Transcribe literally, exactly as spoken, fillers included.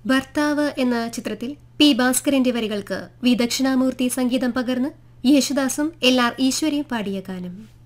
ഭർത്താവ് എന്ന ചിത്രത്തിൽ പി ഭാസ്കരന്റെ വരികൾക്ക് വി ദക്ഷിണാമൂർത്തി സംഗീതം പകർന്ന് യേശുദാസും എൽ ആർ ഈശ്വരിയും പാടിയ ഗാനം.